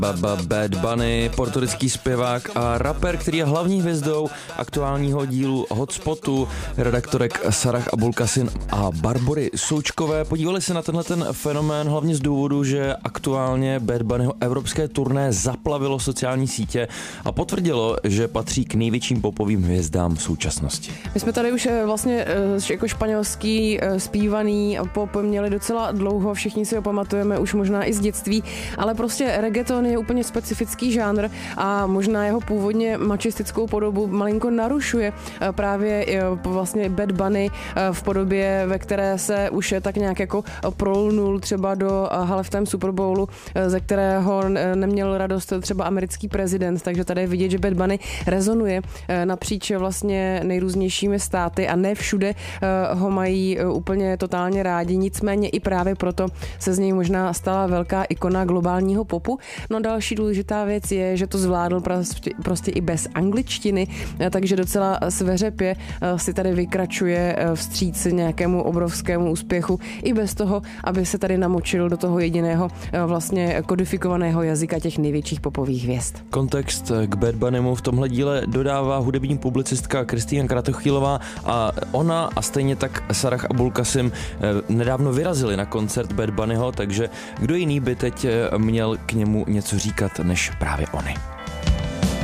Bad Bunny, portorický zpěvák a rapper, který je hlavní hvězdou aktuálního dílu Hotspotu, redaktorek Sarah Abulkasin a Barbory Součkové. Podívali se na tenhle ten fenomén hlavně z důvodu, že aktuálně Bad Bunnyho evropské turné zaplavilo sociální sítě a potvrdilo, že patří k největším popovým hvězdám v současnosti. My jsme tady už vlastně jako španělský zpívaný pop měli docela dlouho, všichni si ho pamatujeme už možná i z dětství, ale prostě reggaeton je úplně specifický žánr a možná jeho původně machistickou podobu malinko narušuje právě vlastně Bad Bunny v podobě, ve které se už tak nějak jako prolnul třeba do halftime Super Bowlu, ze kterého neměl radost třeba americký prezident, takže tady je vidět, že Bad Bunny rezonuje napříč vlastně nejrůznějšími státy a ne všude ho mají úplně totálně rádi, nicméně i právě proto se z něj možná stala velká ikona globálního popu. No další důležitá věc je, že to zvládl prostě i bez angličtiny, takže docela sveřepě si tady vykračuje vstříc nějakému obrovskému úspěchu i bez toho, aby se tady namočil do toho jediného vlastně kodifikovaného jazyka těch největších popových hvězd. Kontext k Bad Bunnymu v tomhle díle dodává hudební publicistka Kristýna Kratochvílová a ona a stejně tak Sarah Abulkasim nedávno vyrazili na koncert Bad Bunnyho, takže kdo jiný by teď měl k němu něco říkat než právě oni.